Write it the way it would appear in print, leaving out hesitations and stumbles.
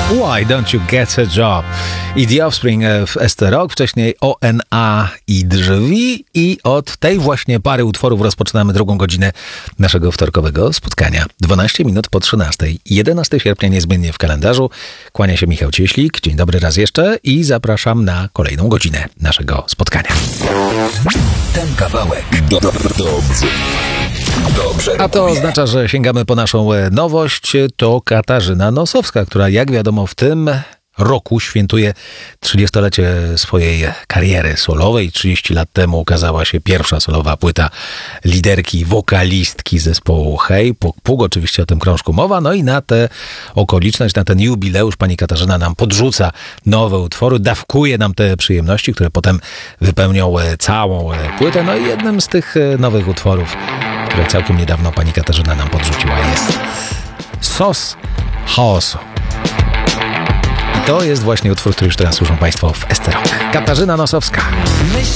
Why Don't You Get a Job? I The Offspring w Esther Rock, wcześniej ONA i Drzwi. I od tej właśnie pary utworów rozpoczynamy drugą godzinę naszego wtorkowego spotkania. 12 minut po 13. 11 sierpnia niezmiennie w kalendarzu. Kłania się Michał Cieślik. Dzień dobry raz jeszcze i zapraszam na kolejną godzinę naszego spotkania. Ten kawałek dobrze. A to oznacza, że sięgamy po naszą nowość. To Katarzyna Nosowska, która jak wiadomo w tym roku świętuje 30-lecie swojej kariery solowej. 30 lat temu ukazała się pierwsza solowa płyta liderki, wokalistki zespołu Hej. Puk, oczywiście o tym krążku mowa. No i na tę okoliczność, na ten jubileusz pani Katarzyna nam podrzuca nowe utwory, dawkuje nam te przyjemności, które potem wypełnią całą płytę. No i jednym z tych nowych utworów, które całkiem niedawno pani Katarzyna nam podrzuciła, jest Sos Chaosu. To jest właśnie utwór, który już teraz słyszą Państwo w Esther Rock. Katarzyna Nosowska. Myśl